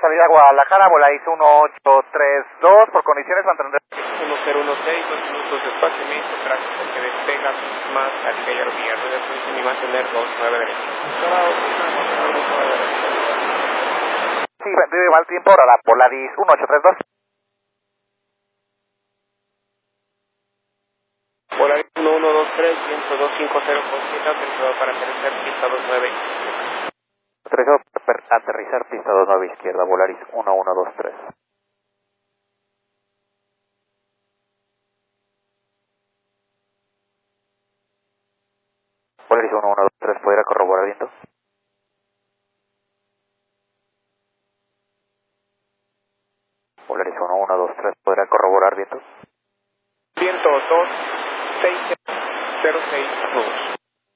salida a Guadalajara, Volaris 1832, por condiciones mantendrá 1016, 2 minutos de espacio, inicio tráfico que despega más salida y aerolínea, reducción y mantener 29 derecha. Sí, vive mal tiempo, ahora la Volaris 1832. Volaris 1123, viento 250 con cita, autorizado para aterrizar pista 29. Autorizado para aterrizar pista 29 izquierda, Volaris 1123. Volaris 1123, ¿pudiera corroborar viento?